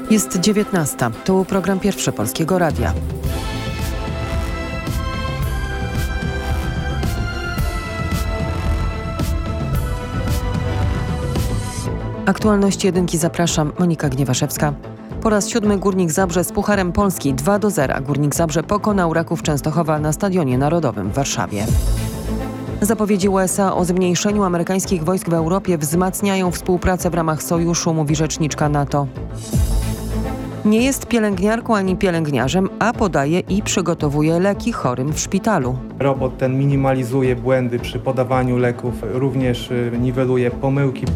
Jest 19. Tu program Pierwszy Polskiego Radia. Aktualności jedynki zapraszam, Monika Gniewaszewska. Po raz 7 Górnik Zabrze z Pucharem Polski 2-0. Górnik Zabrze pokonał Raków Częstochowa na Stadionie Narodowym w Warszawie. Zapowiedzi USA o zmniejszeniu amerykańskich wojsk w Europie wzmacniają współpracę w ramach sojuszu, mówi rzeczniczka NATO. Nie jest pielęgniarką ani pielęgniarzem, a podaje i przygotowuje leki chorym w szpitalu. Robot ten minimalizuje błędy przy podawaniu leków, również niweluje pomyłki.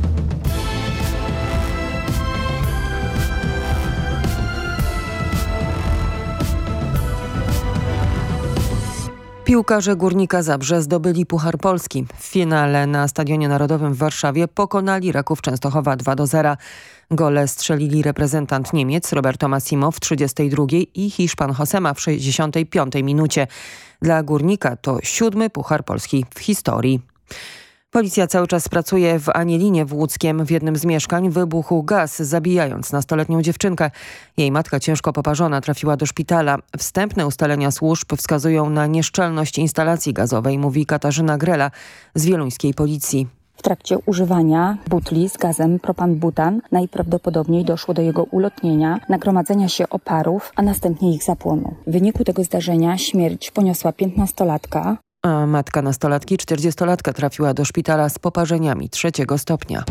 Piłkarze Górnika Zabrze zdobyli Puchar Polski. W finale na Stadionie Narodowym w Warszawie pokonali Raków Częstochowa 2-0. Gole strzelili reprezentant Niemiec Roberto Massimo w 32 i Hiszpan Josema w 65 minucie. Dla Górnika to 7. Puchar Polski w historii. Policja cały czas pracuje w Anielinie w Łódzkiem. W jednym z mieszkań wybuchł gaz, zabijając nastoletnią dziewczynkę. Jej matka ciężko poparzona trafiła do szpitala. Wstępne ustalenia służb wskazują na nieszczelność instalacji gazowej, mówi Katarzyna Grela z wieluńskiej policji. W trakcie używania butli z gazem propan-butan najprawdopodobniej doszło do jego ulotnienia, nagromadzenia się oparów, a następnie ich zapłonu. W wyniku tego zdarzenia śmierć poniosła 15-latka. A matka nastolatki, 40-latka, trafiła do szpitala z poparzeniami 3. stopnia.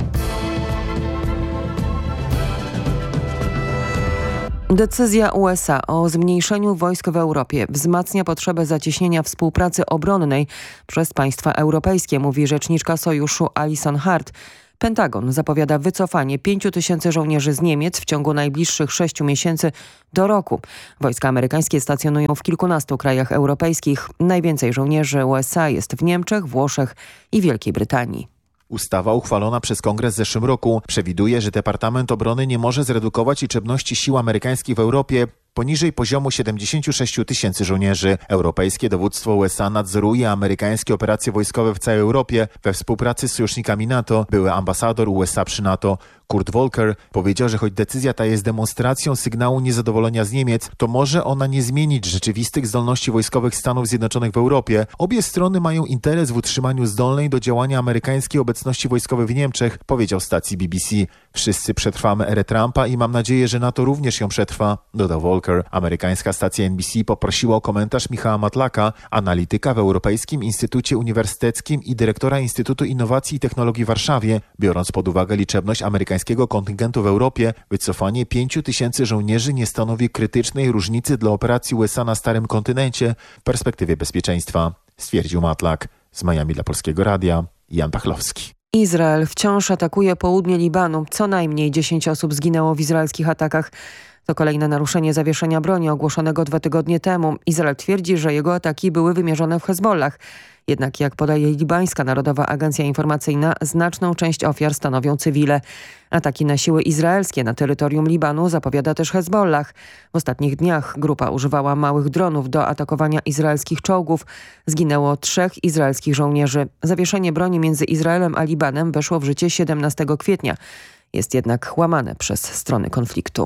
Decyzja USA o zmniejszeniu wojsk w Europie wzmacnia potrzebę zacieśnienia współpracy obronnej przez państwa europejskie, mówi rzeczniczka sojuszu Alison Hart. Pentagon zapowiada wycofanie 5 000 żołnierzy z Niemiec w ciągu najbliższych 6 miesięcy do roku. Wojska amerykańskie stacjonują w kilkunastu krajach europejskich. Najwięcej żołnierzy USA jest w Niemczech, Włoszech i Wielkiej Brytanii. Ustawa uchwalona przez Kongres w zeszłym roku przewiduje, że Departament Obrony nie może zredukować liczebności sił amerykańskich w Europie poniżej poziomu 76 000 żołnierzy. Europejskie dowództwo USA nadzoruje amerykańskie operacje wojskowe w całej Europie we współpracy z sojusznikami NATO. Były ambasador USA przy NATO Kurt Volker powiedział, że choć decyzja ta jest demonstracją sygnału niezadowolenia z Niemiec, to może ona nie zmienić rzeczywistych zdolności wojskowych Stanów Zjednoczonych w Europie. Obie strony mają interes w utrzymaniu zdolnej do działania amerykańskiej obecności wojskowej w Niemczech, powiedział stacji BBC. Wszyscy przetrwamy erę Trumpa i mam nadzieję, że NATO również ją przetrwa, dodał Volker. Amerykańska stacja NBC poprosiła o komentarz Michała Matlaka, analityka w Europejskim Instytucie Uniwersyteckim i dyrektora Instytutu Innowacji i Technologii w Warszawie. Biorąc pod uwagę liczebność amerykańskiego kontyngentu w Europie, wycofanie 5 000 żołnierzy nie stanowi krytycznej różnicy dla operacji USA na Starym Kontynencie w perspektywie bezpieczeństwa, stwierdził Matlak. Z Miami dla Polskiego Radia, Jan Pachlowski. Izrael wciąż atakuje południe Libanu. Co najmniej 10 osób zginęło w izraelskich atakach. To kolejne naruszenie zawieszenia broni ogłoszonego 2 tygodnie temu. Izrael twierdzi, że jego ataki były wymierzone w Hezbollah. Jednak jak podaje libańska Narodowa Agencja Informacyjna, znaczną część ofiar stanowią cywile. Ataki na siły izraelskie na terytorium Libanu zapowiada też Hezbollah. W ostatnich dniach grupa używała małych dronów do atakowania izraelskich czołgów. Zginęło 3 izraelskich żołnierzy. Zawieszenie broni między Izraelem a Libanem weszło w życie 17 kwietnia. Jest jednak łamane przez strony konfliktu.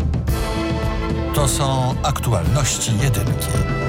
To są aktualności jedynki.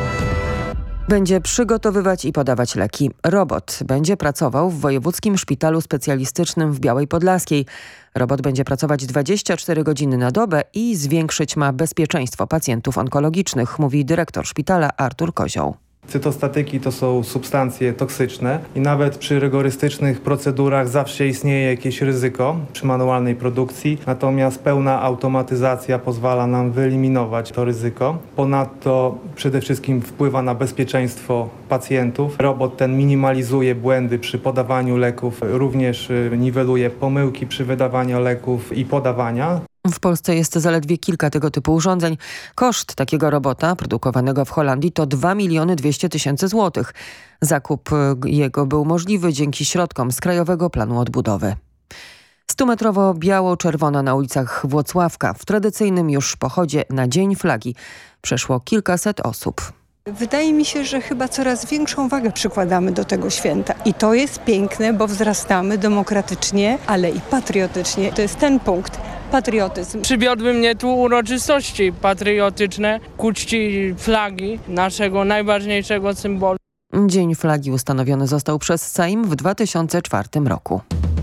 Będzie przygotowywać i podawać leki. Robot będzie pracował w Wojewódzkim Szpitalu Specjalistycznym w Białej Podlaskiej. Robot będzie pracować 24 godziny na dobę i zwiększyć ma bezpieczeństwo pacjentów onkologicznych, mówi dyrektor szpitala Artur Kozioł. Cytostatyki to są substancje toksyczne i nawet przy rygorystycznych procedurach zawsze istnieje jakieś ryzyko przy manualnej produkcji, natomiast pełna automatyzacja pozwala nam wyeliminować to ryzyko. Ponadto przede wszystkim wpływa na bezpieczeństwo pacjentów. Robot ten minimalizuje błędy przy podawaniu leków, również niweluje pomyłki przy wydawaniu leków i podawania. W Polsce jest zaledwie kilka tego typu urządzeń. Koszt takiego robota produkowanego w Holandii to 2 200 000 złotych. Zakup jego był możliwy dzięki środkom z Krajowego Planu Odbudowy. 100-metrowo biało-czerwona na ulicach Włocławka. W tradycyjnym już pochodzie na Dzień Flagi przeszło kilkaset osób. Wydaje mi się, że chyba coraz większą wagę przykładamy do tego święta. I to jest piękne, bo wzrastamy demokratycznie, ale i patriotycznie. To jest ten punkt, patriotyzm. Przywiodły mnie tu uroczystości patriotyczne ku czci flagi, naszego najważniejszego symbolu. Dzień flagi ustanowiony został przez Sejm w 2004 roku.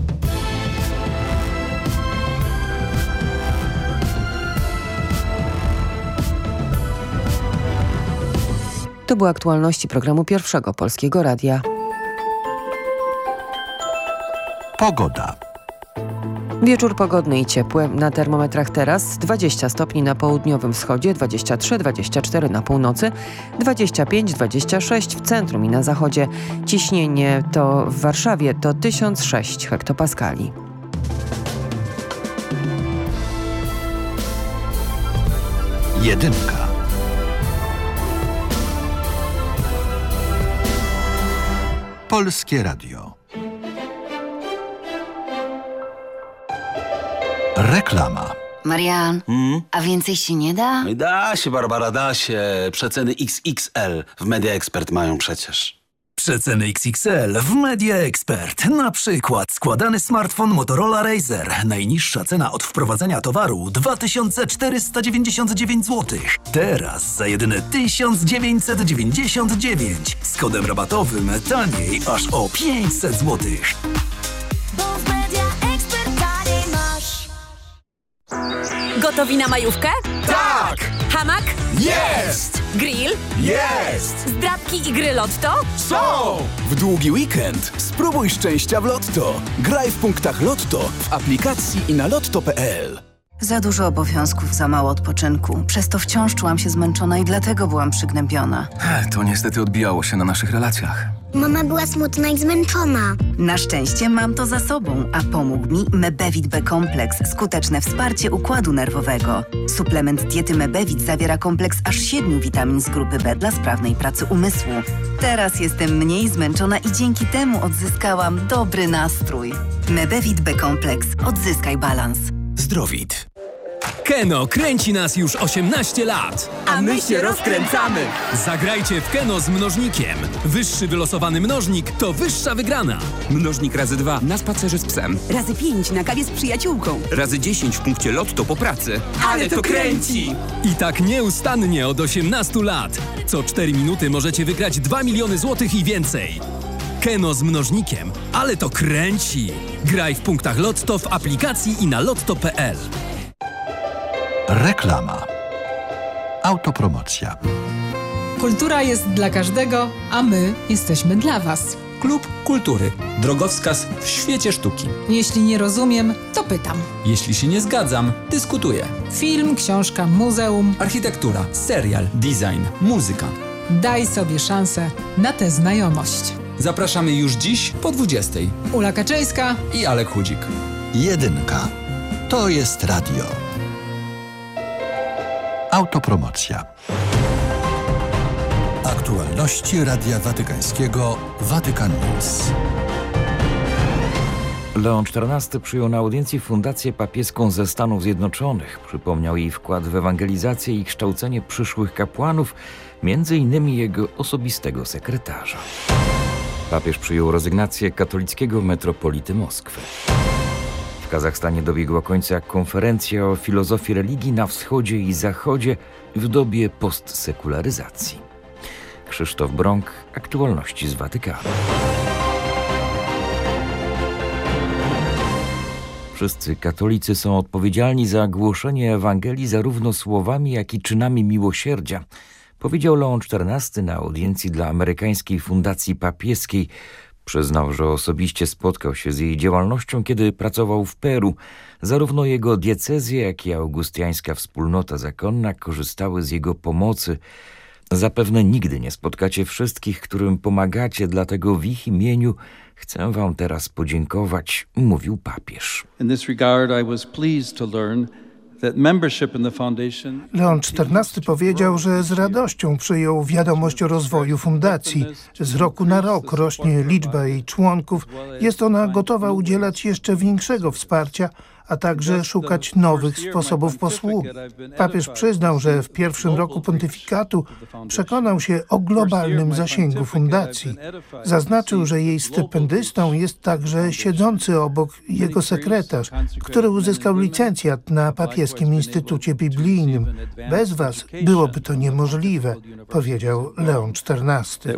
To były aktualności programu Pierwszego Polskiego Radia. Pogoda. Wieczór pogodny i ciepły. Na termometrach teraz 20 stopni na południowym wschodzie, 23-24 na północy, 25-26 w centrum i na zachodzie. Ciśnienie to w Warszawie to 1006 hektopaskali. Jedynka. Polskie Radio. Reklama. Marian, a więcej się nie da? Da się, Barbara, da się. Przeceny XXL w Media Expert mają przecież. Przeceny XXL w Media Expert. Na przykład składany smartfon Motorola Razr. Najniższa cena od wprowadzenia towaru 2499 zł. Teraz za jedyne 1999. Z kodem rabatowym taniej aż o 500 zł. Bo w Media Expert taniej masz. Gotowi na majówkę? Tak! Hamak? Jest! Grill? Jest! Zdrabki i gry Lotto? Są! W długi weekend spróbuj szczęścia w Lotto. Graj w punktach Lotto w aplikacji i na lotto.pl. Za dużo obowiązków, za mało odpoczynku. Przez to wciąż czułam się zmęczona i dlatego byłam przygnębiona. To niestety odbijało się na naszych relacjach. Mama była smutna i zmęczona. Na szczęście mam to za sobą, a pomógł mi Mebevit B-kompleks. Skuteczne wsparcie układu nerwowego. Suplement diety Mebevit zawiera kompleks aż 7 witamin z grupy B dla sprawnej pracy umysłu. Teraz jestem mniej zmęczona i dzięki temu odzyskałam dobry nastrój. Mebevit B-kompleks. Odzyskaj balans. Zdrowit. Keno kręci nas już 18 lat. A my się rozkręcamy. Zagrajcie w Keno z mnożnikiem. Wyższy wylosowany mnożnik to wyższa wygrana. Mnożnik razy 2 na spacerze z psem. Razy 5 na kawie z przyjaciółką. Razy 10 w punkcie Lotto po pracy. Ale to kręci! I tak nieustannie od 18 lat. Co 4 minuty możecie wygrać 2 miliony złotych i więcej. Keno z mnożnikiem. Ale to kręci! Graj w punktach Lotto w aplikacji i na lotto.pl. Reklama. Autopromocja. Kultura jest dla każdego, a my jesteśmy dla Was. Klub Kultury. Drogowskaz w świecie sztuki. Jeśli nie rozumiem, to pytam. Jeśli się nie zgadzam, dyskutuję. Film, książka, muzeum. Architektura, serial, design, muzyka. Daj sobie szansę na tę znajomość. Zapraszamy już dziś po 20:00. Ula Kaczyńska i Alek Chudzik. Jedynka. To jest radio. Autopromocja. Aktualności Radia Watykańskiego Vatican News. Leon XIV przyjął na audiencji fundację papieską ze Stanów Zjednoczonych. Przypomniał jej wkład w ewangelizację i kształcenie przyszłych kapłanów, między innymi jego osobistego sekretarza. Papież przyjął rezygnację katolickiego metropolity Moskwy. W Kazachstanie dobiegła końca konferencja o filozofii religii na wschodzie i zachodzie w dobie postsekularyzacji. Krzysztof Brąk, aktualności z Watykanu. Wszyscy katolicy są odpowiedzialni za głoszenie Ewangelii zarówno słowami, jak i czynami miłosierdzia, powiedział Leon XIV na audiencji dla amerykańskiej fundacji papieskiej. Przyznał, że osobiście spotkał się z jej działalnością, kiedy pracował w Peru. Zarówno jego diecezja, jak i augustiańska wspólnota zakonna korzystały z jego pomocy. Zapewne nigdy nie spotkacie wszystkich, którym pomagacie, dlatego w ich imieniu chcę wam teraz podziękować, mówił papież. Leon XIV powiedział, że z radością przyjął wiadomość o rozwoju fundacji. Z roku na rok rośnie liczba jej członków. Jest ona gotowa udzielać jeszcze większego wsparcia, a także szukać nowych sposobów posługi. Papież przyznał, że w pierwszym roku pontyfikatu przekonał się o globalnym zasięgu fundacji. Zaznaczył, że jej stypendystą jest także siedzący obok jego sekretarz, który uzyskał licencjat na Papieskim Instytucie Biblijnym. Bez was byłoby to niemożliwe, powiedział Leon XIV.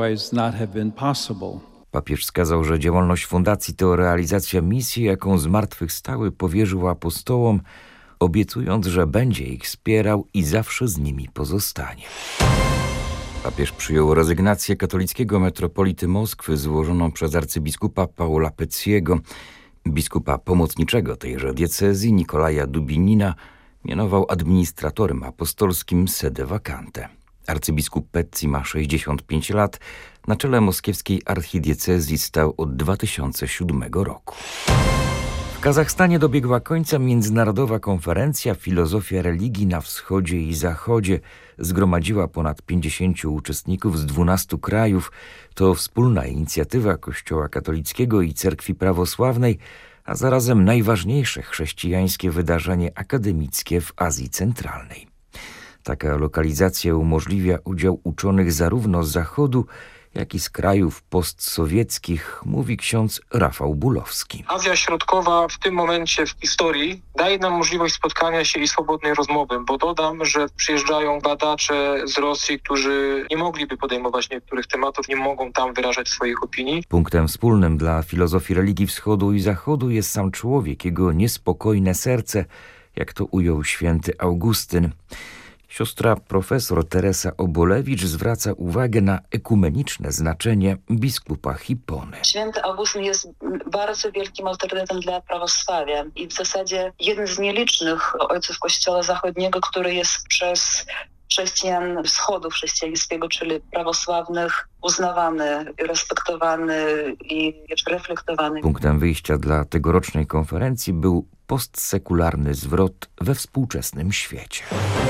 Papież wskazał, że działalność fundacji to realizacja misji, jaką zmartwychwstały powierzył apostołom, obiecując, że będzie ich wspierał i zawsze z nimi pozostanie. Papież przyjął rezygnację katolickiego metropolity Moskwy złożoną przez arcybiskupa Paula Pecciego. Biskupa pomocniczego tejże diecezji Nikolaja Dubinina mianował administratorem apostolskim sede vacante. Arcybiskup Pecci ma 65 lat, na czele moskiewskiej archidiecezji stał od 2007 roku. W Kazachstanie dobiegła końca międzynarodowa konferencja Filozofia religii na wschodzie i zachodzie. Zgromadziła ponad 50 uczestników z 12 krajów. To wspólna inicjatywa Kościoła katolickiego i Cerkwi Prawosławnej, a zarazem najważniejsze chrześcijańskie wydarzenie akademickie w Azji Centralnej. Taka lokalizacja umożliwia udział uczonych zarówno z Zachodu, jak i z krajów postsowieckich, mówi ksiądz Rafał Bulowski. Azja Środkowa w tym momencie w historii daje nam możliwość spotkania się i swobodnej rozmowy, bo dodam, że przyjeżdżają badacze z Rosji, którzy nie mogliby podejmować niektórych tematów, nie mogą tam wyrażać swoich opinii. Punktem wspólnym dla filozofii religii wschodu i zachodu jest sam człowiek, jego niespokojne serce, jak to ujął święty Augustyn. Siostra profesor Teresa Obolewicz zwraca uwagę na ekumeniczne znaczenie biskupa Hipony. Święty Augustyn jest bardzo wielkim autorytetem dla prawosławia i w zasadzie jeden z nielicznych ojców Kościoła Zachodniego, który jest przez chrześcijan wschodu chrześcijańskiego, czyli prawosławnych, uznawany, respektowany i reflektowany. Punktem wyjścia dla tegorocznej konferencji był postsekularny zwrot we współczesnym świecie.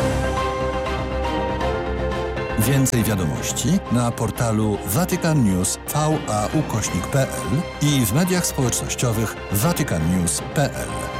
Więcej wiadomości na portalu vaticannews.va/pl i w mediach społecznościowych vaticannews.pl.